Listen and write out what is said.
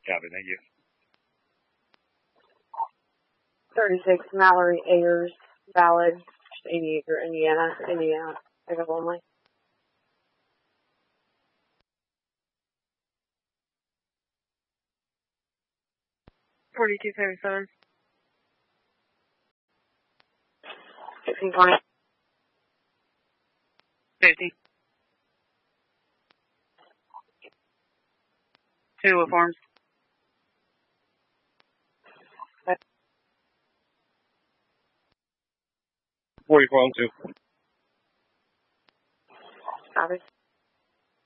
Copy, thank you. 36 Mallory Ayers, valid, 80 acre, Indiana, pickup only. 4237. 1620. 50. 2 with forms. 4402. Copy.